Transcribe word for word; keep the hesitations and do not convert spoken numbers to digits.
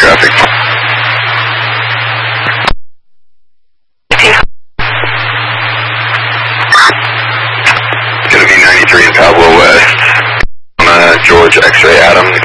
traffic. Gonna be ninety-three in Pablo West. On uh, George X-Ray Adam.